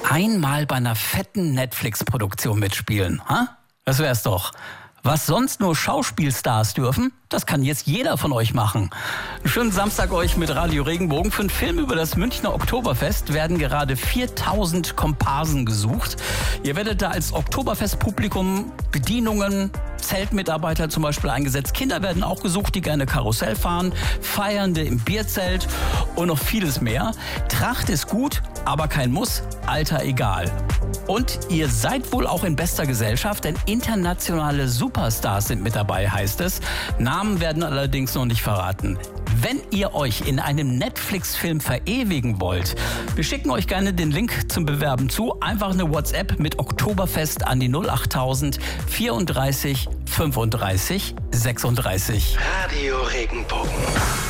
Einmal bei einer fetten Netflix-Produktion mitspielen, ha? Das wär's doch. Was sonst nur Schauspielstars dürfen, das kann jetzt jeder von euch machen. Einen schönen Samstag euch mit Radio Regenbogen. Für einen Film über das Münchner Oktoberfest werden gerade 4000 Komparsen gesucht. Ihr werdet da als Oktoberfestpublikum Bedienungen, Zeltmitarbeiter zum Beispiel eingesetzt. Kinder werden auch gesucht, die gerne Karussell fahren, Feiernde im Bierzelt und noch vieles mehr. Tracht ist gut, aber kein Muss, Alter egal. Und ihr seid wohl auch in bester Gesellschaft, denn internationale Superstars sind mit dabei, heißt es. Namen werden allerdings noch nicht verraten. Wenn ihr euch in einem Netflix-Film verewigen wollt, wir schicken euch gerne den Link zum Bewerben zu. Einfach eine WhatsApp mit Oktoberfest an die 08000 34 35 36. Radio Regenbogen.